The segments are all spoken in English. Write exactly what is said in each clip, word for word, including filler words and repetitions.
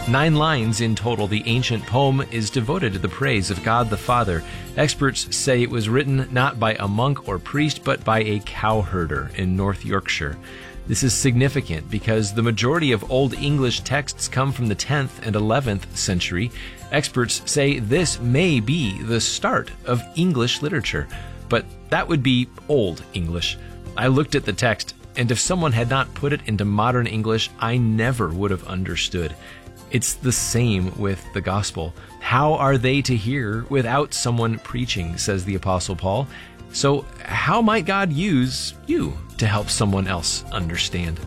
Nine lines in total, the ancient poem is devoted to the praise of God the Father. Experts say it was written not by a monk or priest, but by a cowherder in North Yorkshire. This is significant because the majority of Old English texts come from the tenth and eleventh century. Experts say this may be the start of English literature, but that would be Old English. I looked at the text, and if someone had not put it into modern English, I never would have understood. It's the same with the gospel. How are they to hear without someone preaching, says the Apostle Paul. So how might God use you to help someone else understand?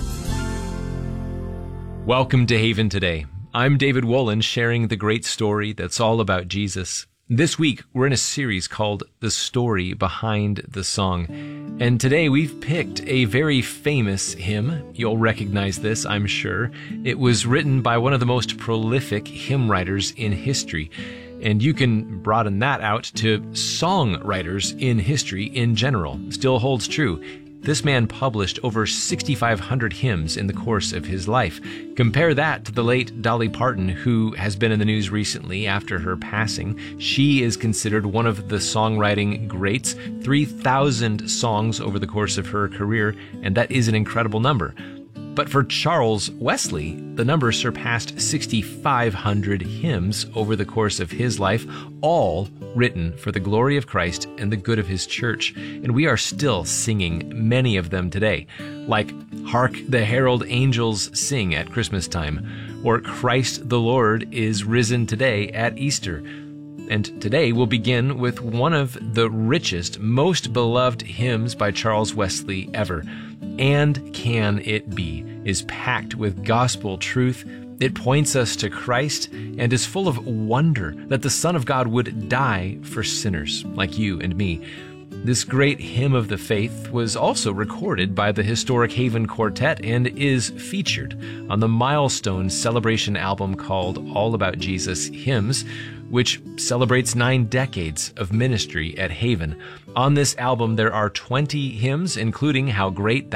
Welcome to Haven Today. I'm David Wolin, sharing the great story that's all about Jesus. This week, we're in a series called The Story Behind the Song. And today we've picked a very famous hymn. You'll recognize this, I'm sure. It was written by one of the most prolific hymn writers in history. And you can broaden that out to songwriters in history in general. Still holds true. This man published over sixty-five hundred hymns in the course of his life. Compare that to the late Dolly Parton, who has been in the news recently after her passing. She is considered one of the songwriting greats, three thousand songs over the course of her career, and that is an incredible number. But for Charles Wesley, the number surpassed sixty-five hundred hymns over the course of his life, all written for the glory of Christ and the good of his church. And we are still singing many of them today, like Hark the Herald Angels Sing at Christmas time, or Christ the Lord is Risen Today at Easter. And today we'll begin with one of the richest, most beloved hymns by Charles Wesley ever. And Can It Be is packed with gospel truth. It points us to Christ and is full of wonder that the Son of God would die for sinners like you and me. This great hymn of the faith was also recorded by the historic Haven Quartet and is featured on the Milestone Celebration album called All About Jesus Hymns, which celebrates nine decades of ministry at Haven. On this album, there are twenty hymns, including How Great